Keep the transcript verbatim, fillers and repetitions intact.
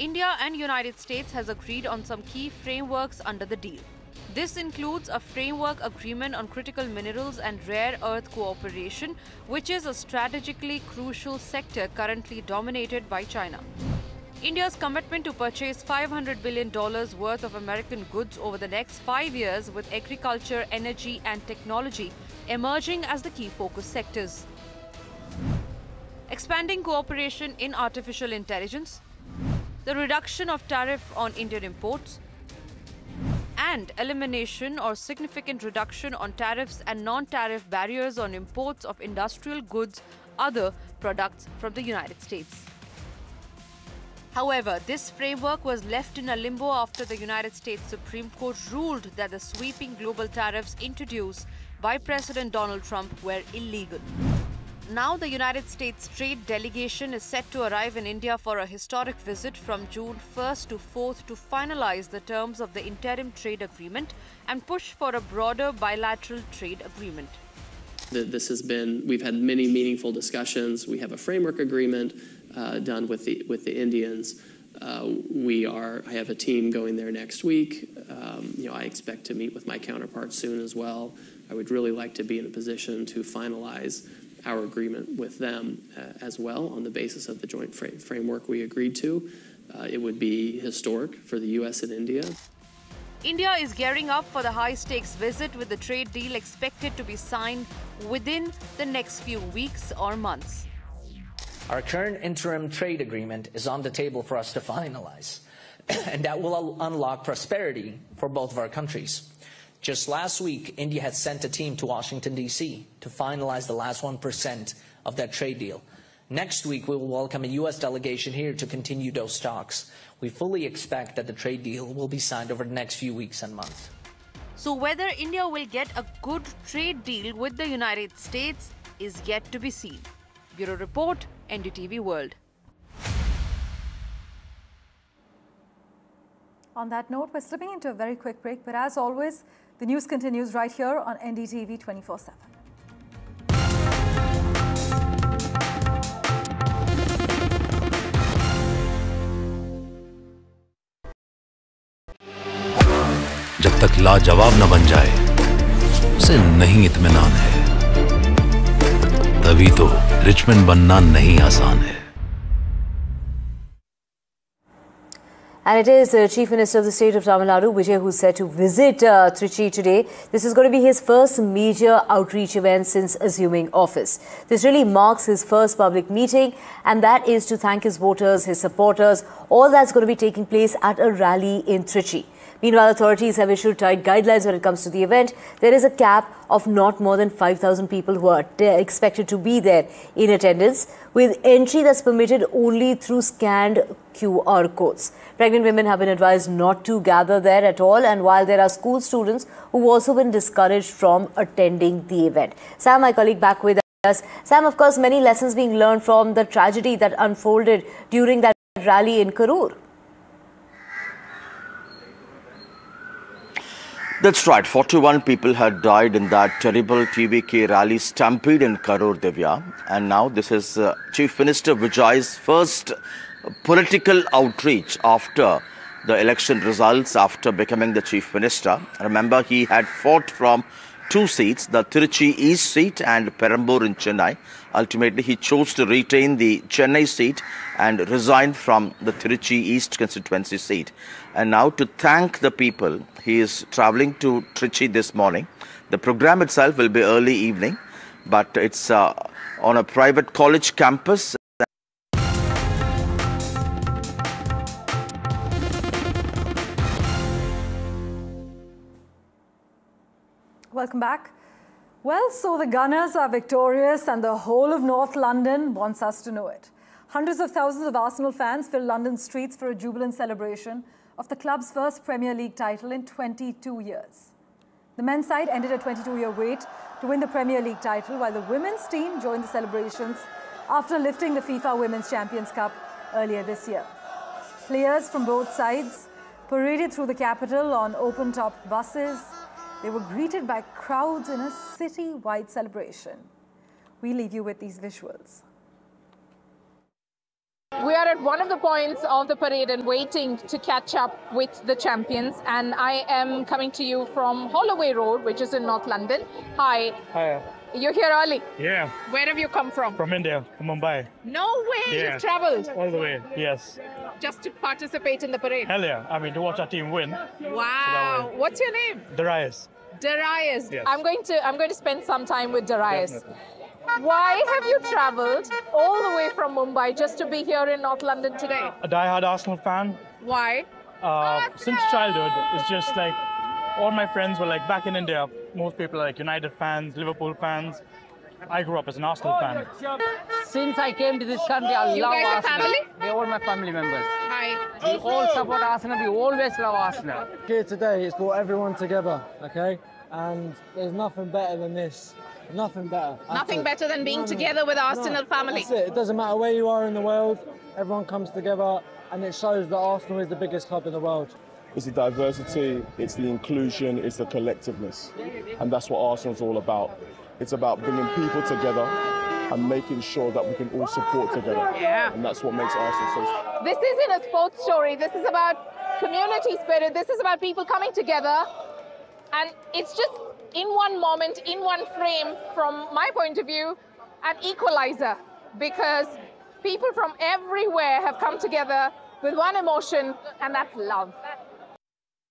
India and United States has agreed on some key frameworks under the deal. This includes a framework agreement on critical minerals and rare earth cooperation, which is a strategically crucial sector currently dominated by China. India's commitment to purchase five hundred billion dollars worth of American goods over the next five years, with agriculture, energy and technology emerging as the key focus sectors. Expanding cooperation in artificial intelligence, the reduction of tariff on Indian imports, and elimination or significant reduction on tariffs and non-tariff barriers on imports of industrial goods, other products from the United States. However, this framework was left in a limbo after the United States Supreme Court ruled that the sweeping global tariffs introduced by President Donald Trump were illegal. Now, the United States trade delegation is set to arrive in India for a historic visit from June first to fourth to finalize the terms of the interim trade agreement and push for a broader bilateral trade agreement. This has been, we've had many meaningful discussions. We have a framework agreement uh, done with the, with the Indians. Uh, we are, I have a team going there next week. Um, you know, I expect to meet with my counterparts soon as well. I would really like to be in a position to finalize our agreement with them uh, as well on the basis of the joint fra framework we agreed to. Uh, it would be historic for the U S and India. India is gearing up for the high-stakes visit, with the trade deal expected to be signed within the next few weeks or months. Our current interim trade agreement is on the table for us to finalize, and that will unlock prosperity for both of our countries. Just last week, India had sent a team to Washington, D C to finalize the last one percent of that trade deal. Next week, we will welcome a U S delegation here to continue those talks. We fully expect that the trade deal will be signed over the next few weeks and months. So whether India will get a good trade deal with the United States is yet to be seen. Bureau Report, N D T V World. On that note, we're slipping into a very quick break, but as always, the news continues right here on N D T V twenty-four seven. जब तक लाजवाब न बन जाए, उसे नहीं इत्मीनान है। तभी तो रिचमैन बनना नहीं आसान है। And it is uh, Chief Minister of the state of Tamil Nadu, Vijay, who's set to visit uh, Trichy today. This is going to be his first major outreach event since assuming office. This really marks his first public meeting, and that is to thank his voters, his supporters. All that's going to be taking place at a rally in Trichy. Meanwhile, authorities have issued tight guidelines when it comes to the event. There is a cap of not more than five thousand people who are expected to be there in attendance, with entry that's permitted only through scanned Q R codes. Pregnant women have been advised not to gather there at all, and while there are school students who've also been discouraged from attending the event. Sam, my colleague, back with us. Sam, of course, many lessons being learned from the tragedy that unfolded during that rally in Karur. That's right. forty-one people had died in that terrible T V K rally stampede in Karur, Divya. And now this is uh, Chief Minister Vijay's first political outreach after the election results, after becoming the Chief Minister. Remember, he had fought from two seats, the Trichy East seat and Perambur in Chennai. Ultimately, he chose to retain the Chennai seat and resign from the Trichy East constituency seat. And now, to thank the people, he is travelling to Trichy this morning. The program itself will be early evening, but it's uh, on a private college campus. Welcome back. Well, so the Gunners are victorious and the whole of North London wants us to know it. Hundreds of thousands of Arsenal fans filled London's streets for a jubilant celebration of the club's first Premier League title in twenty-two years. The men's side ended a twenty-two-year wait to win the Premier League title, while the women's team joined the celebrations after lifting the FIFA Women's Champions Cup earlier this year. Players from both sides paraded through the capital on open-top buses. They were greeted by crowds in a city-wide celebration. We leave you with these visuals. We are at one of the points of the parade and waiting to catch up with the champions. And I am coming to you from Holloway Road, which is in North London. Hi. Hi. You're here early? Yeah. Where have you come from? From India, from Mumbai. No way, Yeah. you've traveled. All the way, yes. Just to participate in the parade? Hell yeah. I mean, to watch our team win. Wow. way. What's your name? Darius. Darius. Yes. I'm going to I'm going to spend some time with Darius. Definitely. Why have you traveled all the way from Mumbai just to be here in North London today? A die-hard Arsenal fan. Why? Uh, since childhood, it's just like all my friends were like back in India. Most people are like United fans, Liverpool fans. I grew up as an Arsenal fan. Since I came to this country, I You love guys are Arsenal. family? They're all my family members. Hi. We all support Arsenal. We always love Arsenal. Here today, it's brought everyone together, okay? And there's nothing better than this. Nothing better. Nothing better than being together with Arsenal family. That's it. It doesn't matter where you are in the world. Everyone comes together, and it shows that Arsenal is the biggest club in the world. It's the diversity, it's the inclusion, it's the collectiveness. And that's what Arsenal's all about. It's about bringing people together and making sure that we can all support together. Yeah. And that's what makes Arsenal so special. This isn't a sports story. This is about community spirit. This is about people coming together. And it's just in one moment, in one frame, from my point of view, an equalizer. Because people from everywhere have come together with one emotion, and that's love.